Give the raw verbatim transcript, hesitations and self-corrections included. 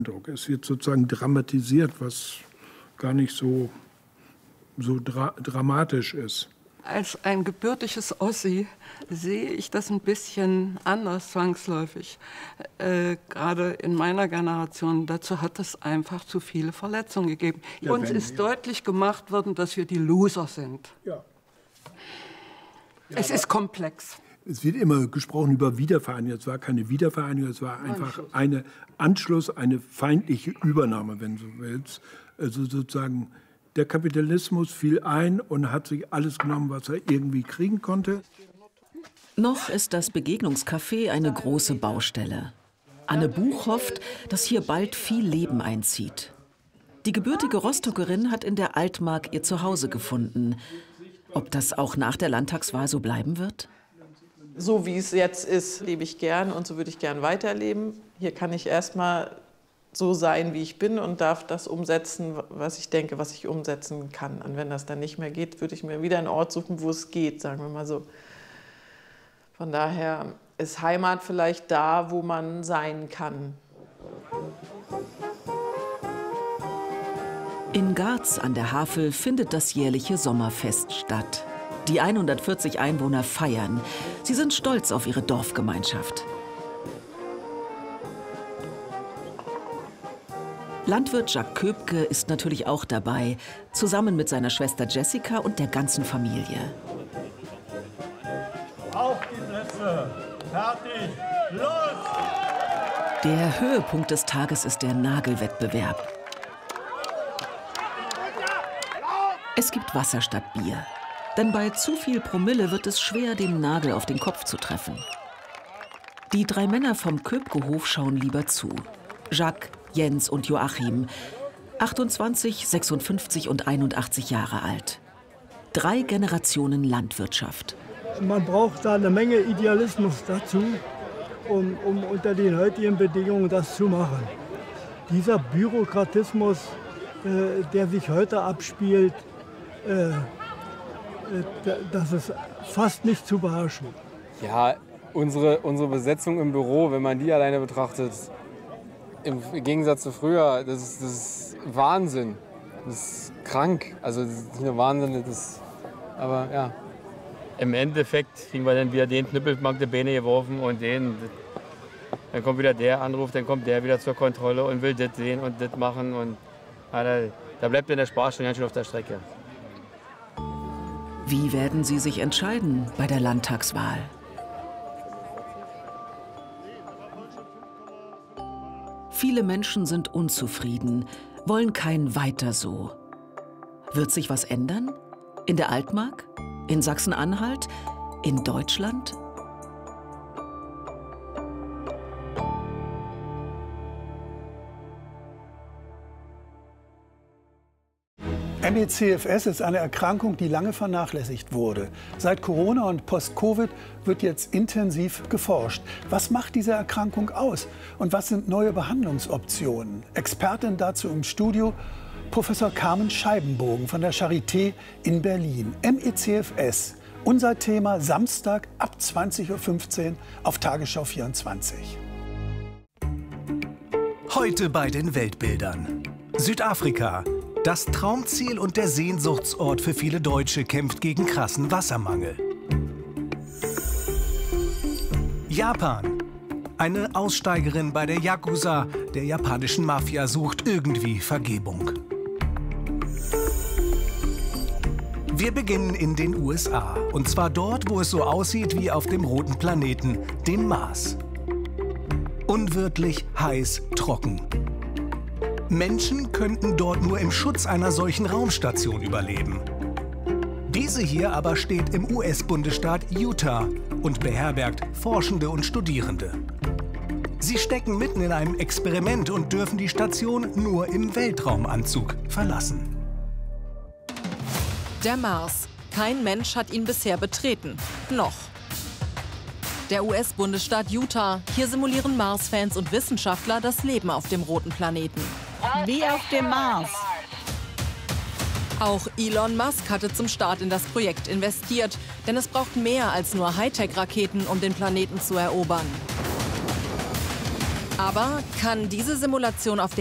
Es wird sozusagen dramatisiert, was gar nicht so, so dra dramatisch ist. Als ein gebürtiges Ossi sehe ich das ein bisschen anders zwangsläufig. Äh, gerade in meiner Generation, dazu hat es einfach zu viele Verletzungen gegeben. Ja, Uns ist ja. deutlich gemacht worden, dass wir die Loser sind. Ja. Ja, es ist komplex. Es wird immer gesprochen über Wiedervereinigung. Es war keine Wiedervereinigung, es war einfach Anschluss. eine Anschluss, eine feindliche Übernahme, wenn du willst. Also sozusagen, der Kapitalismus fiel ein und hat sich alles genommen, was er irgendwie kriegen konnte. Noch ist das Begegnungscafé eine große Baustelle. Anne Buch hofft, dass hier bald viel Leben einzieht. Die gebürtige Rostockerin hat in der Altmark ihr Zuhause gefunden. Ob das auch nach der Landtagswahl so bleiben wird? So wie es jetzt ist, lebe ich gern und so würde ich gern weiterleben. Hier kann ich erstmal so sein, wie ich bin und darf das umsetzen, was ich denke, was ich umsetzen kann. Und wenn das dann nicht mehr geht, würde ich mir wieder einen Ort suchen, wo es geht, sagen wir mal so. Von daher ist Heimat vielleicht da, wo man sein kann. In Garz an der Havel findet das jährliche Sommerfest statt. Die hundertvierzig Einwohner feiern. Sie sind stolz auf ihre Dorfgemeinschaft. Landwirt Jacques Köbke ist natürlich auch dabei, zusammen mit seiner Schwester Jessica und der ganzen Familie. Auf die Plätze! Fertig! Los! Der Höhepunkt des Tages ist der Nagelwettbewerb. Es gibt Wasser statt Bier. Denn bei zu viel Promille wird es schwer, den Nagel auf den Kopf zu treffen. Die drei Männer vom Köbkehof schauen lieber zu. Jacques, Jens und Joachim, achtundzwanzig, sechsundfünfzig und einundachtzig Jahre alt. Drei Generationen Landwirtschaft. Man braucht da eine Menge Idealismus dazu, um, um unter den heutigen Bedingungen das zu machen. Dieser Bürokratismus, äh, der sich heute abspielt, äh, das ist fast nicht zu beherrschen. Ja, unsere, unsere Besetzung im Büro, wenn man die alleine betrachtet, im Gegensatz zu früher, das ist, das ist Wahnsinn. Das ist krank. Also das ist nicht nur Wahnsinn, das ist, aber ja. Im Endeffekt kriegen wir dann wieder den Knüppelmark der Beine geworfen und den. Dann kommt wieder der Anruf, dann kommt der wieder zur Kontrolle und will das sehen und das machen. Und ja, da, da bleibt dann der Spaß schon ganz schön auf der Strecke. Wie werden Sie sich entscheiden bei der Landtagswahl? Viele Menschen sind unzufrieden, wollen kein Weiter so. Wird sich was ändern? In der Altmark? In Sachsen-Anhalt? In Deutschland? M E C F S ist eine Erkrankung, die lange vernachlässigt wurde. Seit Corona und Post-Covid wird jetzt intensiv geforscht. Was macht diese Erkrankung aus? Und was sind neue Behandlungsoptionen? Expertin dazu im Studio Professor Carmen Scheibenbogen von der Charité in Berlin. M E C F S, unser Thema Samstag ab zwanzig Uhr fünfzehn auf Tagesschau vierundzwanzig. Heute bei den Weltbildern. Südafrika. Das Traumziel und der Sehnsuchtsort für viele Deutsche kämpft gegen krassen Wassermangel. Japan. Eine Aussteigerin bei der Yakuza, der japanischen Mafia, sucht irgendwie Vergebung. Wir beginnen in den U S A. Und zwar dort, wo es so aussieht wie auf dem roten Planeten, dem Mars. Unwirtlich, heiß, trocken. Menschen könnten dort nur im Schutz einer solchen Raumstation überleben. Diese hier aber steht im U S-Bundesstaat Utah und beherbergt Forschende und Studierende. Sie stecken mitten in einem Experiment und dürfen die Station nur im Weltraumanzug verlassen. Der Mars. Kein Mensch hat ihn bisher betreten. Noch. Der U S-Bundesstaat Utah. Hier simulieren Mars-Fans und Wissenschaftler das Leben auf dem roten Planeten. Wie auf dem Mars. Auch Elon Musk hatte zum Start in das Projekt investiert. Denn es braucht mehr als nur Hightech-Raketen, um den Planeten zu erobern. Aber kann diese Simulation auf